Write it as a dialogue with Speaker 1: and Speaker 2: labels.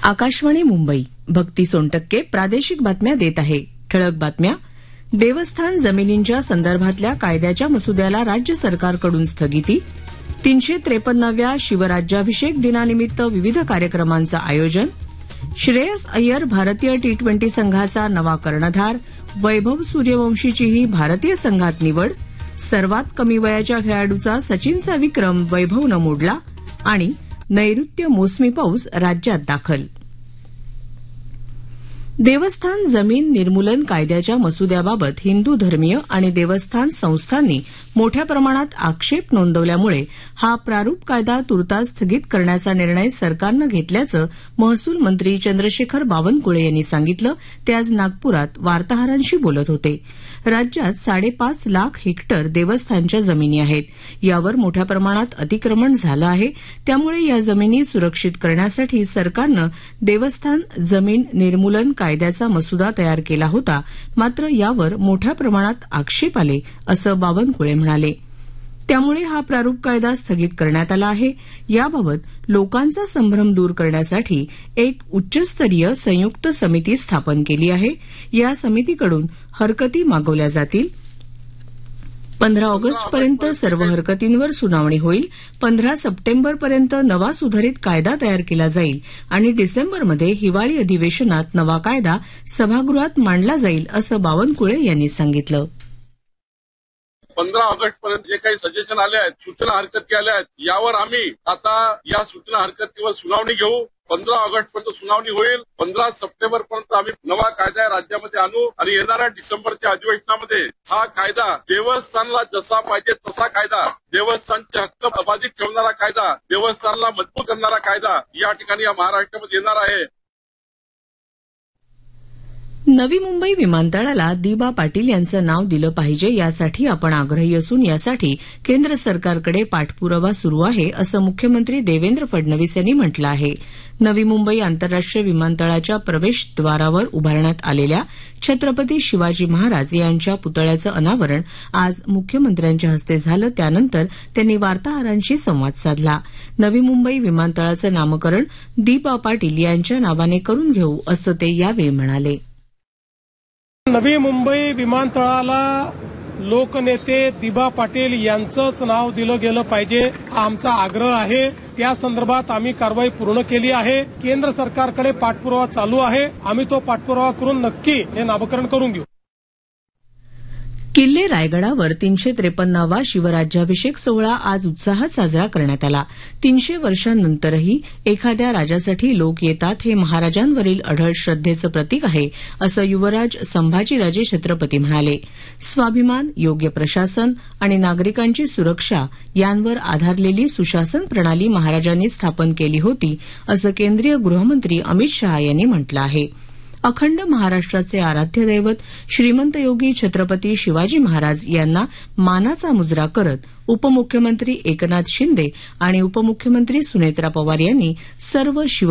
Speaker 1: आकाशवाणी मुंबई. भक्ती सोनटक्के प्रादेशिक बातम्या देत आहे. ठळक बातम्या. देवस्थान जमिनींच्या संदर्भातल्या कायद्याच्या मसुद्याला राज्य सरकारकडून स्थगिती. 353व्या शिवराज्याभिषेक दिनानिमित्त विविध कार्यक्रमांचं आयोजन. श्रेयस अय्यर भारतीय टी20 संघाचा नवा कर्णधार. वैभव सूर्यवंशीचीही भारतीय संघात निवड. सर्वात कमी वयाच्या खेळाडूचा सचिनचा विक्रम वैभवनं मोडला. आणि नैऋत्य मोसमी पाऊस राज्यात दाखल. देवस्थान जमीन निर्मूलन कायद्याच्या मसुद्याबाबत हिंदू धर्मीय आणि देवस्थान संस्थांनी मोठ्या प्रमाणात आक्षेप नोंदवल्यामुळे हा प्रारूप कायदा तुर्तास स्थगित करण्याचा निर्णय सरकारनं घेतल्याचं महसूल मंत्री चंद्रशेखर बावनकुळे यांनी सांगितलं. ते आज नागपुरात वार्ताहरांशी बोलत होते. राज्यात 5.5 लाख हेक्टर देवस्थानच्या जमिनी आहेत. यावर मोठ्या प्रमाणात अतिक्रमण झालं आहे. त्यामुळे या जमिनी सुरक्षित करण्यासाठी सरकारनं देवस्थान जमीन निर्मूलन कायद्याचा मसुदा तयार केला होता. मात्र यावर मोठ्या प्रमाणात आक्षेप आले असं बावनकुळे म्हणाले. त्यामुळे हा प्रारूप कायदा स्थगित करण्यात आला आहे. याबाबत लोकांचा संभ्रम दूर करण्यासाठी एक उच्चस्तरीय संयुक्त समिती स्थापन केली आहे. या समितीकडून हरकती मागवल्या जातील. 15 ऑगस्टपर्यंत सर्व हरकतींवर सुनावणी होईल. 15 सप्टेंबरपर्यंत नवा सुधारित कायदा तयार केला जाईल आणि डिसेंबरमध्ये हिवाळी अधिवेशनात नवा कायदा सभागृहात मांडला जाईल असं बावनकुळे यांनी सांगितलं.
Speaker 2: 15 ऑगस्ट पर्यंत जे काही सजेशन आले आहेत, सूचना हरकती आल्या आहेत, यावर आम्ही आता या सूचना हरकतीवर सुनावणी घेऊ. 15 ऑगस्ट पर्यंत सुनावणी होईल. 15 सप्टेंबर पर्यंत आम्ही नवा कायदा राज्यामध्ये आणू आणि येणाऱ्या डिसेंबरच्या अधिवेशनामध्ये हा कायदा देवस्थानला जसा पाहिजे तसा कायदा, देवस्थानचे हक्क अबाधित ठेवणारा कायदा, देवस्थानला मजबूत करणारा कायदा या ठिकाणी या महाराष्ट्रामध्ये येणार आहे.
Speaker 1: नवी मुंबई विमानतळाला दिबा पाटील यांचं नाव दिलं पाहिजे यासाठी आपण आग्रही असून यासाठी केंद्र सरकारकडे पाठपुरावा सुरू आहे असं मुख्यमंत्री देवेंद्र फडणवीस यांनी म्हटलं आहे. नवी मुंबई आंतरराष्ट्रीय विमानतळाच्या प्रवेशद्वारावर उभारण्यात आलेल्या छत्रपती शिवाजी महाराज यांच्या पुतळ्याचं अनावरण आज मुख्यमंत्र्यांच्या हस्ते झालं. त्यानंतर त्यांनी वार्ताहरांशी संवाद साधला. नवी मुंबई विमानतळाचं नामकरण दिबा पाटील यांच्या नावाने करून घेऊ असं ते यावेळी म्हणाले.
Speaker 3: नवी मुंबई विमानतळाला लोकनेते दिबा पाटील यांचंच नाव दिलं गेलं पाहिजे हा आमचा आग्रह आहे. त्या संदर्भात आम्ही कारवाई पूर्ण केली आहे. केंद्र सरकारकडे पाठपुरावा चालू आहे. आम्ही तो पाठपुरावा करून नक्की हे नामकरण करून घेऊ.
Speaker 1: किल्ले रायगडावर 353वा शिवराज्याभिषेक सोहळा आज उत्साहात साजरा करण्यात आला. 300 वर्षांनंतरही एखाद्या राजासाठी लोक येतात हे महाराजांवरील अढळ श्रद्धेचं प्रतीक आहे असं युवराज संभाजीराजे छत्रपती म्हणाले. स्वाभिमान, योग्य प्रशासन आणि नागरिकांची सुरक्षा यांवर आधारलेली सुशासन प्रणाली महाराजांनी स्थापन केली होती असं केंद्रीय गृहमंत्री अमित शहा यांनी म्हटलं आहे. अखंड महाराष्ट्राचे आराध्य दैवत श्रीमंत योगी छत्रपती शिवाजी महाराज यांना मानाचा मुजरा करत उपमुख्यमंत्री एकनाथ शिंदे आणि उपमुख्यमंत्री सुनेत्रा पवार यांनी सर्व